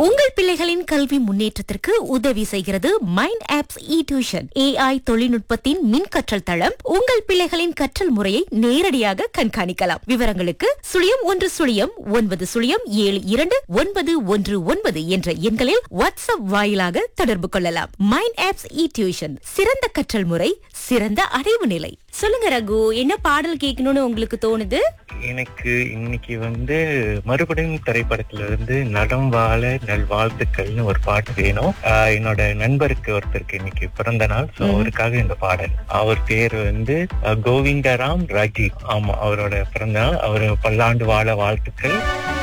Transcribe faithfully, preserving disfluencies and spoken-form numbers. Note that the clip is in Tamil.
உங்கள் பிள்ளைகளின் கல்வி முன்னேற்றத்திற்கு உதவி செய்கிறது மைண்ட் ஆப்ஸ் இ டியூஷன். ஏஐ தொழில்நுட்பத்தின் மின் கற்றல் தளம். உங்கள் பிள்ளைகளின் கற்றல் முறையை நேரடியாக கண்காணிக்கலாம். விவரங்களுக்கு சுழியம் ஒன்று சுழியம் ஒன்பது சுழியம் ஏழு இரண்டு ஒன்பது ஒன்று ஒன்பது என்ற எண்களில் வாட்ஸ்அப் வாயிலாக தொடர்பு கொள்ளலாம். மைண்ட் ஆப்ஸ் இ டியூஷன், சிறந்த கற்றல் முறை, சிறந்த அடைவு நிலை. சொல்லுங்க ரகு, என்ன பாடல் கேட்கணும்னு உங்களுக்கு தோணுது? எனக்கு இன்னைக்கு வந்து மறுபடியும் திரைப்படத்துல இருந்து நடம் வாழ நல்வாழ்த்துக்கள்னு ஒரு பாட்டு வேணும். ஆஹ் என்னோட நண்பருக்கு ஒருத்தருக்கு இன்னைக்கு பிறந்த நாள். சோ அவருக்காக இந்த பாடல். அவர் பேரு வந்து கோவிந்தராம் ராஜீவ். ஆமா, அவரோட பிறந்த நாள். அவரு பல்லாண்டு வாழ வாழ்த்துக்கள்.